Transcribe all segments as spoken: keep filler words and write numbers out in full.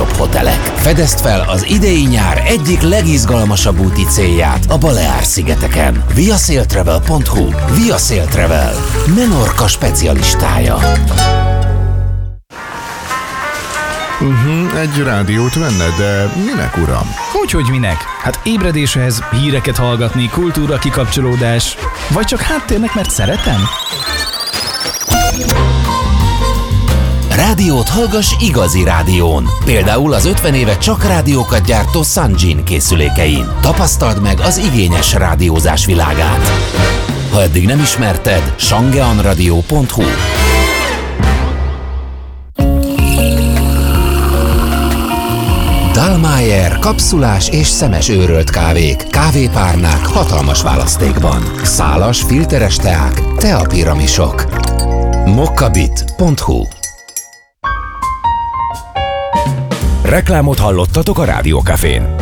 legjobb hotelek. Fedezd fel az idei nyár egyik legizgalmasabb úti célját a Baleár-szigeteken. viasailtravel pont hu. Via Travel, Menorca specialistája. Uh-huh, egy rádiót venne, de minek, uram? Hogyhogy minek? Hát ébredéshez, híreket hallgatni, kultúra kikapcsolódás, vagy csak háttérnek, mert szeretem? Rádiót hallgass igazi rádión. Például az ötven éve csak rádiókat gyártó Sanjin készülékein. Tapasztald meg az igényes rádiózás világát. Ha eddig nem ismerted, shangeanradio pont hu. Dallmayr kapszulás és szemes őrölt kávék, kávépárnák hatalmas választékban. Szálas, filteres teák, teapiramisok. mokkabit pont hu. Reklámot hallottatok a Rádiókafén.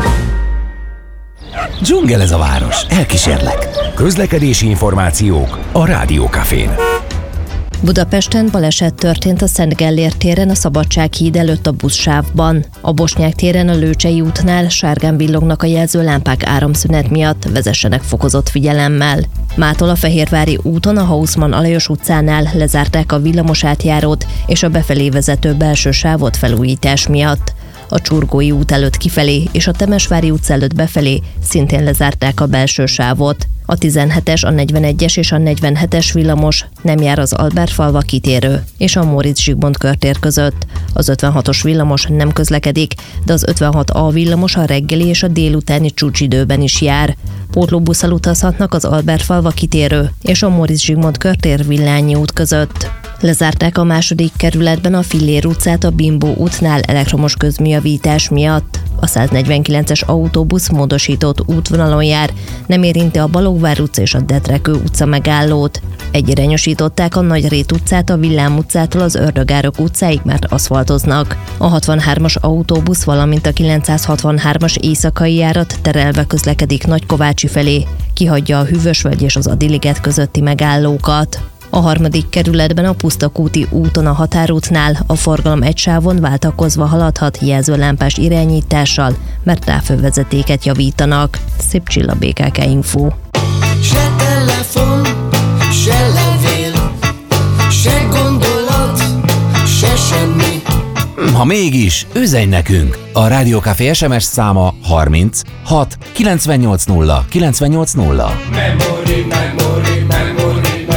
Dzsungel ez a város, elkísérlek. Közlekedési információk a Rádiókafén. Budapesten baleset történt a Szent Gellért téren a Szabadsághíd előtt a buszsávban. A Bosnyák téren a Lőcsei útnál sárgán villognak a jelzőlámpák áramszünet miatt, vezessenek fokozott figyelemmel. Mától a Fehérvári úton a Haussmann Alajos utcánál lezárták a villamos átjárót és a befelé vezető belső sávot felújítás miatt. A Csurgói út előtt kifelé és a Temesvári utca előtt befelé szintén lezárták a belső sávot. A tizenhetes, a negyvenegyes és a negyvenhetes villamos nem jár az Albertfalva kitérő és a Móricz Zsigmond körtér között. Az ötvenhatos villamos nem közlekedik, de az ötvenhat A villamos a reggeli és a délutáni csúcsidőben is jár. Pótlóbusszal utazhatnak az Albertfalva kitérő és a Móricz Zsigmond körtér Villányi út között. Lezárták a második kerületben a Fillér utcát a Bimbó útnál elektromos közműjavítás miatt. A száznegyvenkilences autóbusz módosított útvonalon jár, nem érinti a Balogvár utca és a Detrekő utca megállót. Egyirányosították a Nagyrét utcát a Villám utcától az Ördögárok utcáig, mert aszfaltoznak. A hatvanhármas autóbusz, valamint a kilencszázhatvanhármas éjszakai járat terelve közlekedik Nagykovácsi felé, kihagyja a Hűvösvölgy és az Adiliget közötti megállókat. A harmadik kerületben a Pusztakúti úton a határútnál a forgalom egy sávon váltakozva haladhat jelzőlámpás irányítással, mert távhővezetéket javítanak. Szép Csilla, bé ká ká Info. Se telefon, se levél, se gondolat, se semmi. Ha mégis, üzenj nekünk! A Rádiókafé es em es száma harminc hat kilencvennyolc nulla kilencvennyolc nulla. Memory, memory, memory.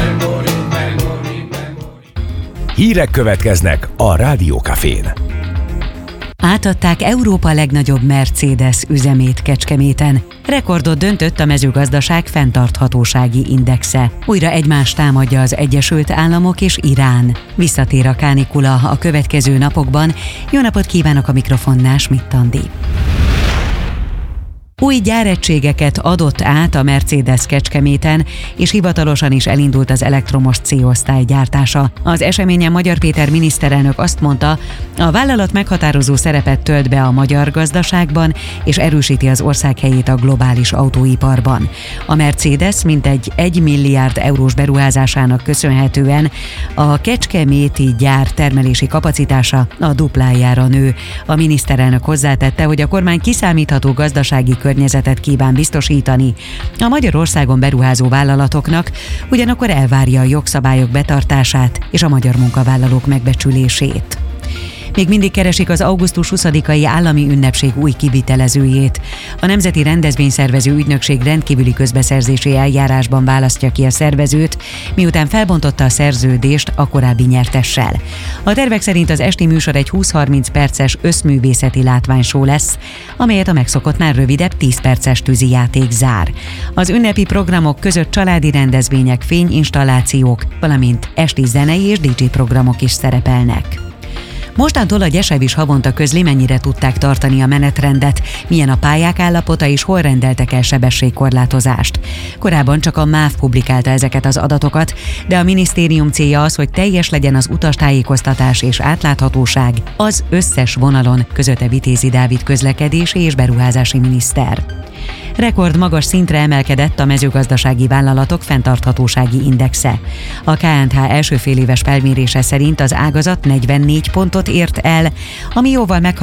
Hírek következnek a Rádiókafén. Átadták Európa legnagyobb Mercedes üzemét Kecskeméten. Rekordot döntött a mezőgazdaság fenntarthatósági indexe. Újra egymást támadja az Egyesült Államok és Irán. Visszatér a kánikula a következő napokban. Jó napot kívánok, a mikrofonnál Schmidt Andi. Új gyáregységeket adott át a Mercedes Kecskeméten, és hivatalosan is elindult az elektromos C-osztály gyártása. Az eseményen Magyar Péter miniszterelnök azt mondta, a vállalat meghatározó szerepet tölt be a magyar gazdaságban, és erősíti az ország helyét a globális autóiparban. A Mercedes mintegy egy milliárd eurós beruházásának köszönhetően a kecskeméti gyár termelési kapacitása a duplájára nő. A miniszterelnök hozzátette, hogy a kormány kiszámítható gazdasági környezetet kíván biztosítani a Magyarországon beruházó vállalatoknak, ugyanakkor elvárja a jogszabályok betartását és a magyar munkavállalók megbecsülését. Még mindig keresik az augusztus huszadikai állami ünnepség új kivitelezőjét. A Nemzeti Rendezvényszervező Ügynökség rendkívüli közbeszerzési eljárásban választja ki a szervezőt, miután felbontotta a szerződést a korábbi nyertessel. A tervek szerint az esti műsor egy húsz-harminc perces összművészeti látványshow lesz, amelyet a megszokottnál rövidebb tíz perces tűzijáték zár. Az ünnepi programok között családi rendezvények, fényinstallációk, valamint esti zenei és dé dzsé programok is szerepelnek. Mostantól a Gyesev is havonta közli, mennyire tudták tartani a menetrendet, milyen a pályák állapota és hol rendeltek el sebességkorlátozást. Korábban csak a MÁV publikálta ezeket az adatokat, de a minisztérium célja az, hogy teljes legyen az utastájékoztatás és átláthatóság az összes vonalon, közölte Vitézi Dávid közlekedési és beruházási miniszter. Rekord magas szintre emelkedett a mezőgazdasági vállalatok fenntarthatósági indexe. A ká en há első féléves felmérése szerint az ágazat negyvennégy pontot ért el, ami jóval meghaladja